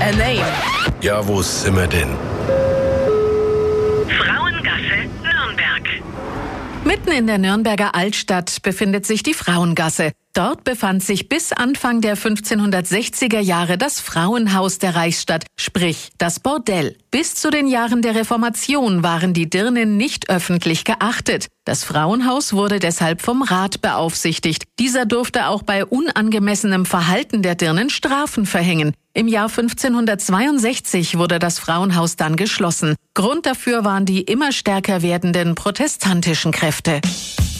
a Name. Ja, wo sind wir denn? Frauengasse, Nürnberg. Mitten in der Nürnberger Altstadt befindet sich die Frauengasse. Dort befand sich bis Anfang der 1560er Jahre das Frauenhaus der Reichsstadt, sprich das Bordell. Bis zu den Jahren der Reformation waren die Dirnen nicht öffentlich geachtet. Das Frauenhaus wurde deshalb vom Rat beaufsichtigt. Dieser durfte auch bei unangemessenem Verhalten der Dirnen Strafen verhängen. Im Jahr 1562 wurde das Frauenhaus dann geschlossen. Grund dafür waren die immer stärker werdenden protestantischen Kräfte.